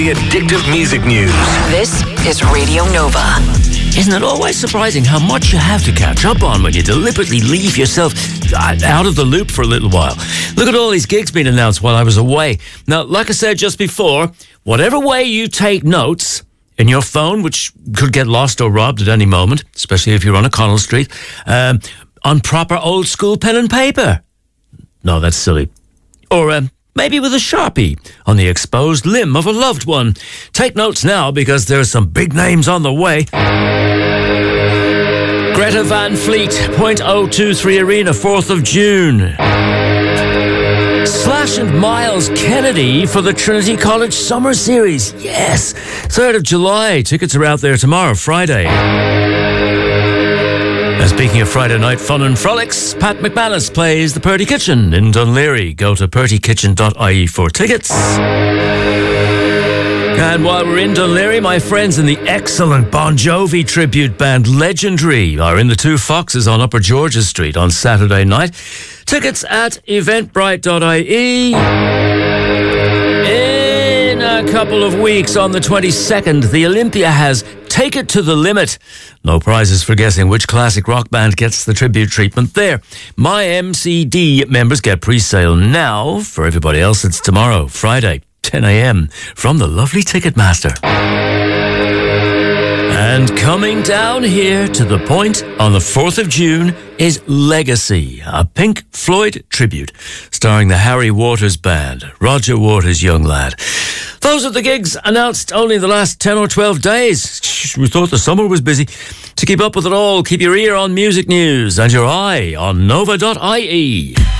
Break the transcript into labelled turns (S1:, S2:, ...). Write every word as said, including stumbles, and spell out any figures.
S1: The addictive music news.
S2: This is Radio Nova.
S3: Isn't it always surprising how much you have to catch up on when you deliberately leave yourself out of the loop for a little while? Look at all these gigs being announced while I was away. Now, like I said just before, whatever way you take notes in your phone, which could get lost or robbed at any moment, especially if you're on O'Connell Street, um, on proper old school pen and paper. No, that's silly. Or um, maybe with a Sharpie on the exposed limb of a loved one. Take notes now because there are some big names on the way. Greta Van Fleet, point oh two three Arena, fourth of June. Slash and Miles Kennedy for the Trinity College Summer Series. Yes, third of July. Tickets are out there tomorrow, Friday. Now, speaking of Friday night fun and frolics, Pat McManus plays the Purdy Kitchen in Dunleary. Go to purdy kitchen dot I E for tickets. And while we're in Dunleary, my friends in the excellent Bon Jovi tribute band Legendary are in the Two Foxes on Upper George's Street on Saturday night. Tickets at eventbrite dot I E. In a couple of weeks, on the twenty-second, the Olympia has Take It to the Limit. No prizes for guessing which classic rock band gets the tribute treatment there. My M C D members get pre-sale now. For everybody else, it's tomorrow, Friday, ten a.m. from the lovely Ticketmaster. And coming down here to the Point on the fourth of June is Legacy, a Pink Floyd tribute starring the Harry Waters Band, Roger Waters' young lad. Those are the gigs announced only the last ten or twelve days. We thought the summer was busy. To keep up with it all, keep your ear on music news and your eye on nova dot I E.